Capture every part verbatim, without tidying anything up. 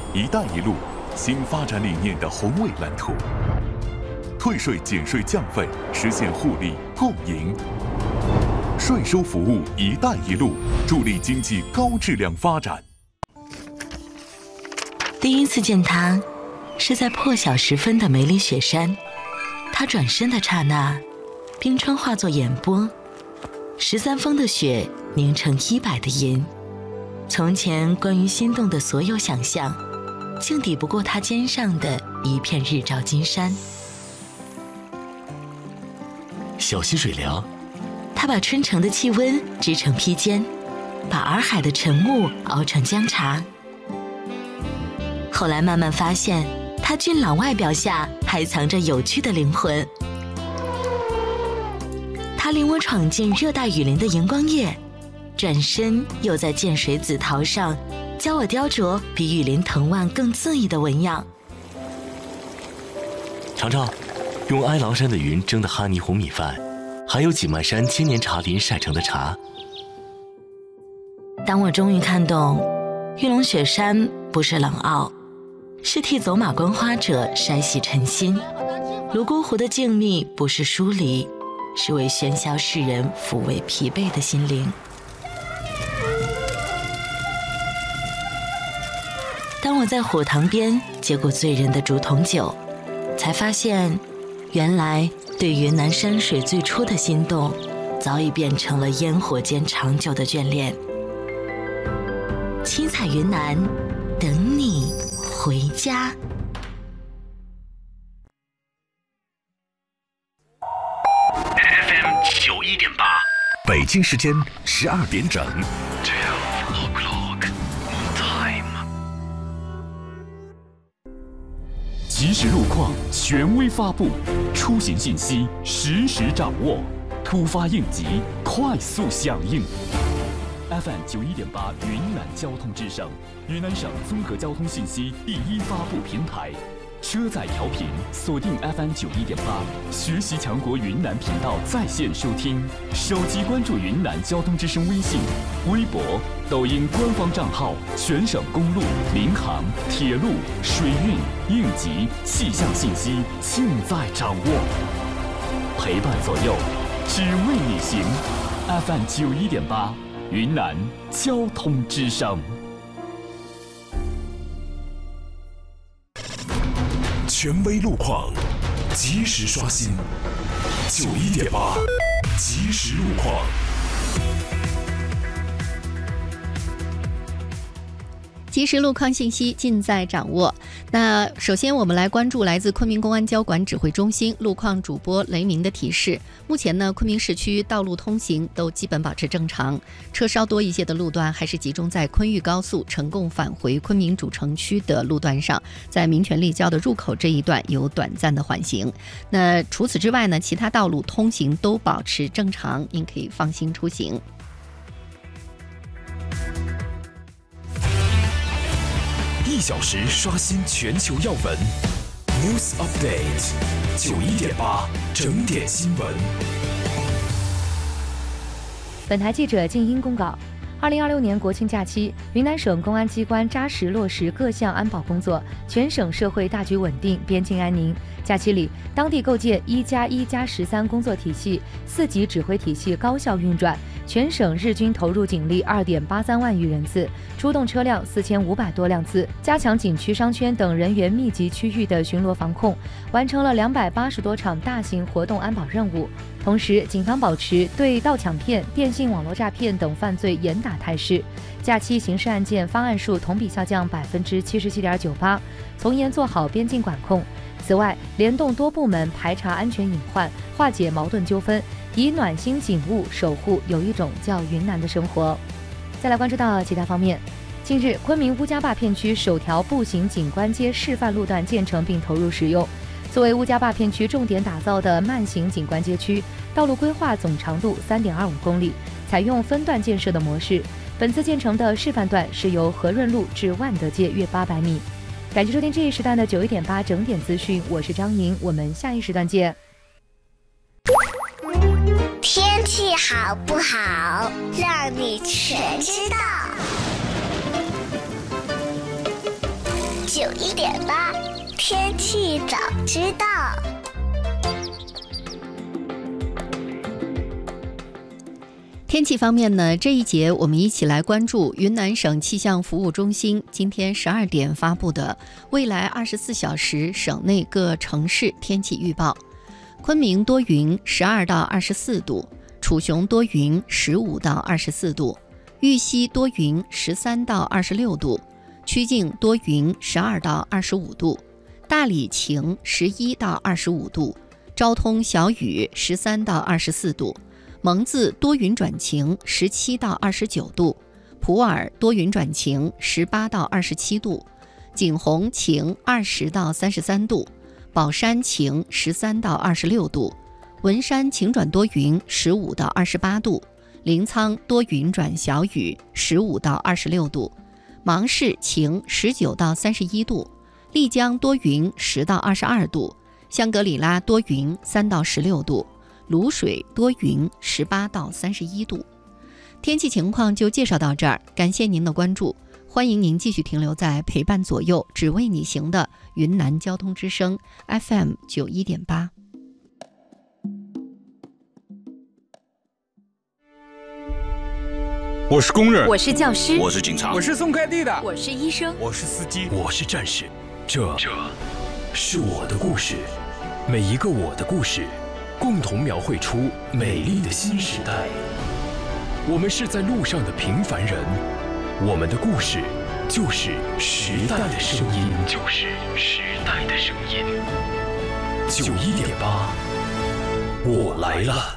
“一带一路”新发展理念的宏伟蓝图，退税减税降费，实现互利共赢。税收服务“一带一路”，助力经济高质量发展。 第一次见他，是在破晓时分的梅里雪山。他转身的刹那，冰川化作眼波，十三峰的雪凝成一百的银。从前关于心动的所有想象，竟抵不过他肩上的一片日照金山。 小溪水凉， 他把春城的气温织成披肩，把洱海的晨雾熬成姜茶。后来慢慢发现，他俊朗外表下还藏着有趣的灵魂。他领我闯进热带雨林的荧光夜，转身又在涧水紫桃上教我雕琢比雨林藤蔓更恣意的纹样。 尝尝用哀牢山的云蒸的哈尼红米饭，还有几漫山千年茶林晒成的茶。 当我终于看懂，玉龙雪山不是冷傲，是替走马观花者筛洗尘心；泸沽湖的静谧不是疏离，是为喧嚣世人抚慰疲惫的心灵。当我在火塘边接过醉人的竹筒酒，才发现，原来对云南山水最初的心动，早已变成了烟火间长久的眷恋。七彩云南，等你回家。 F M 九一点八， 北京时间十二点整。 Twelve o'clock time。 即时路况权威发布，出行信息实时掌握，突发应急快速响应。F M 九一点八云南交通之声，云南省综合交通信息第一发布平台。车载调频锁定 F M 九一点八，学习强国云南频道在线收听，手机关注云南交通之声微信、微博、抖音官方账号，全省公路、民航、铁路、水运、应急、气象信息尽在掌握，陪伴左右，只为你行。F M 九一点八，云南交通之声。 权威路况，及时刷新。九一点八，及时路况。 及时路况信息尽在掌握。那首先我们来关注来自昆明公安交管指挥中心路况主播雷鸣的提示。目前呢，昆明市区道路通行都基本保持正常，车稍多一些的路段还是集中在昆玉高速成贡返回昆明主城区的路段上，在民权立交的入口这一段有短暂的缓行。那除此之外呢，其他道路通行都保持正常，您可以放心出行。 一小时刷新全球要闻 ，News Update， 九一点八整点新闻。 本台记者静音公告：二零二六年国庆假期，云南省公安机关扎实落实各项安保工作，全省社会大局稳定，边境安宁。假期里，当地构建一加一加十三工作体系，四级指挥体系高效运转。全省日均投入警力二点八三万余人次，出动车辆四千五百多辆次，加强景区、商圈等人员密集区域的巡逻防控，完成了两百八十多场大型活动安保任务。同时，警方保持对盗抢骗、电信网络诈骗等犯罪严打态势。假期刑事案件发案数同比下降百分之七十七点九八，从严做好边境管控。此外，联动多部门排查安全隐患，化解矛盾纠纷，以暖心景物守护有一种叫云南的生活。再来关注到其他方面，近日，昆明乌家坝片区首条步行景观街示范路段建成并投入使用。作为乌家坝片区重点打造的慢行景观街区，道路规划总长度 三点二五公里，采用分段建设的模式。本次建成的示范段是由和润路至万德街约八百米。感谢收听这一时段的九一点八整点资讯，我是张莹，我们下一时段见。 天气好不好，让你全知道。 九一点八，天气早知道。 天气方面呢，这一节我们一起来关注云南省气象服务中心今天十二点发布的未来二十四小时省内各城市天气预报。昆明多云，十二到二十四度；楚雄多云，十五到二十四度；玉溪多云，十三到二十六度；曲靖多云，十二到二十五度；大理晴，十一到二十五度；昭通小雨，十三到二十四度；蒙自多云转晴，十七到二十九度；普洱多云转晴，十八到二十七度；景洪晴，二十到三十三度；宝山晴，十三到二十六度；文山晴转多云，十五到二十八度；临沧多云转小雨，十五到二十六度；芒市晴，十九到三十一度；丽江多云，十到二十二度；香格里拉多云，三到十六度；卤水多云，十八到三十一度。天气情况就介绍到这儿，感谢您的关注，欢迎您继续停留在陪伴左右只为你行的云南交通之声 F M 九一点八。 我是工人， 我是教师， 我是警察， 我是送快递的， 我是医生， 我是司机， 我是战士。这这是我的故事，每一个我的故事共同描绘出美丽的新时代。我们是在路上的平凡人，我们的故事就是时代的声音， 就是时代的声音。 九一点八，我来了。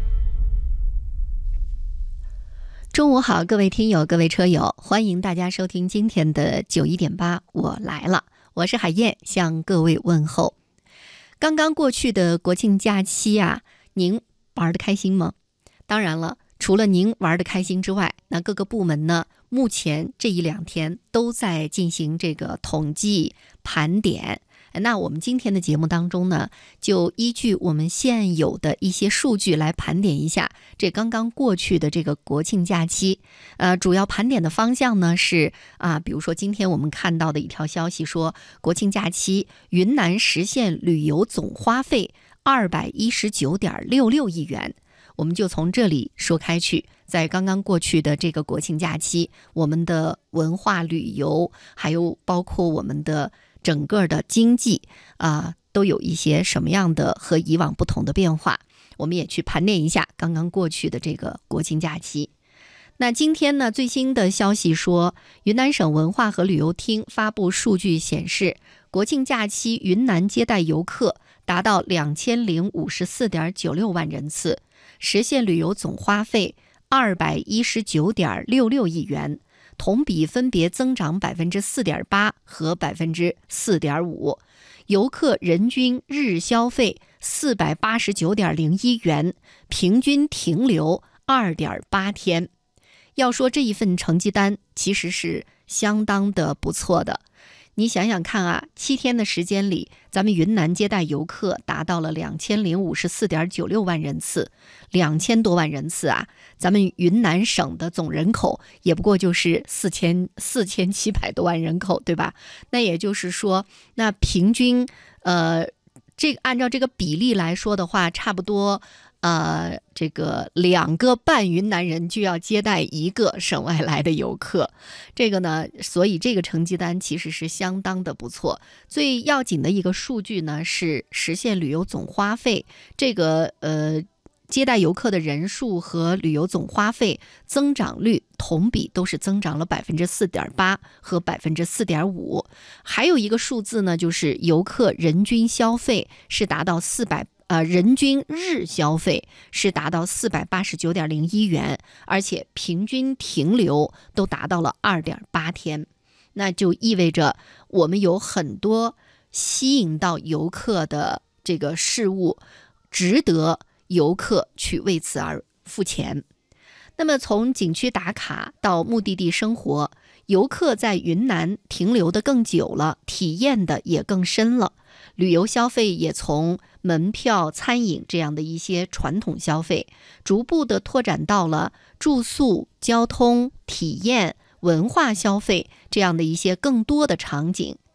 中午好，各位听友，各位车友，欢迎大家收听今天的九一点八，我来了。我是海燕，向各位问候。刚刚过去的国庆假期啊，您玩得开心吗？当然了，除了您玩得开心之外，那各个部门呢，目前这一两天都在进行这个统计盘点。那我们今天的节目当中呢，就依据我们现有的一些数据来盘点一下这刚刚过去的这个国庆假期。呃，主要盘点的方向呢是啊，比如说今天我们看到的一条消息说，国庆假期云南实现旅游总花费二百一十九点六六亿元。我们就从这里说开去，在刚刚过去的这个国庆假期，我们的文化旅游，还有包括我们的整个的经济啊、呃，都有一些什么样的和以往不同的变化，我们也去盘点一下刚刚过去的这个国庆假期。那今天呢，最新的消息说，云南省文化和旅游厅发布数据显示，国庆假期云南接待游客达到两千零五十四点九六万人次，实现旅游总花费二百一十九点六六亿元，同比分别增长百分之四点八和百分之四点五，游客人均日消费四百八十九点零一元，平均停留二点八天。要说这一份成绩单其实是相当的不错的。你想想看啊，七天的时间里，咱们云南接待游客达到了两千零五十四点九六万人次，两千多万人次啊！咱们云南省的总人口也不过就是四千四千七百多万人口，对吧？那也就是说，那平均呃，这个按照这个比例来说的话，差不多。呃，这个两个半云南人就要接待一个省外来的游客，这个呢，所以这个成绩单其实是相当的不错。最要紧的一个数据呢，是实现旅游总花费，这个呃接待游客的人数和旅游总花费增长率同比都是增长了百分之四点八和百分之四点五。还有一个数字呢，就是游客人均消费是达到四百。呃，人均日消费是达到四百八十九点零一元，而且平均停留都达到了二点八天，那就意味着我们有很多吸引到游客的这个事物，值得游客去为此而付钱。那么从景区打卡到目的地生活，游客在云南停留的更久了，体验的也更深了。旅游消费也从门票、餐饮这样的一些传统消费，逐步的拓展到了住宿、交通、体验、文化消费这样的一些更多的场景。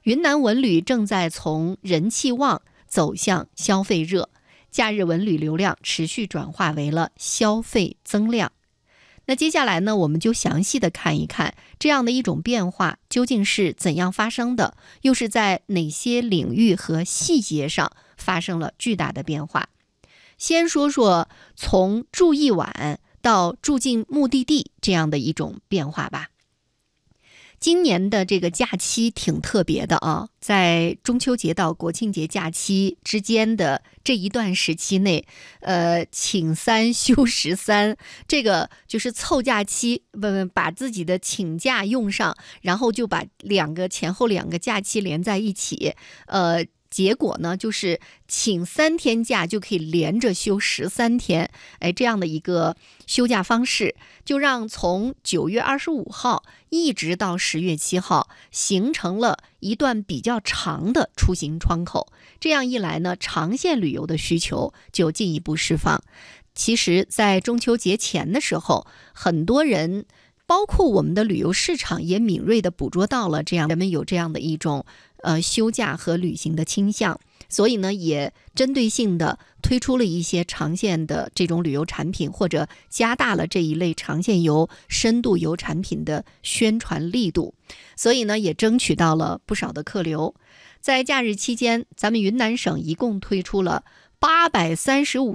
云南文旅正在从人气旺走向消费热，假日文旅流量持续转化为了消费增量。那接下来呢，我们就详细的看一看这样的一种变化究竟是怎样发生的，又是在哪些领域和细节上发生了巨大的变化。先说说从住一晚到住进目的地这样的一种变化吧。今年的这个假期挺特别的啊，在中秋节到国庆节假期之间的这一段时期内，呃，请三休十三，这个就是凑假期，不不，把自己的请假用上，然后就把两个前后两个假期连在一起，呃。结果呢，就是请三天假就可以连着休十三天，哎，这样的一个休假方式，就让从九月二十五号一直到十月七号，形成了一段比较长的出行窗口。这样一来呢，长线旅游的需求就进一步释放。其实，在中秋节前的时候，很多人，包括我们的旅游市场，也敏锐地捕捉到了这样人们有这样的一种呃休假和旅行的倾向，所以呢，也针对性的推出了一些长线的这种旅游产品，或者加大了这一类长线游、深度游产品的宣传力度，所以呢，也争取到了不少的客流。在假日期间，咱们云南省一共推出了八百三十五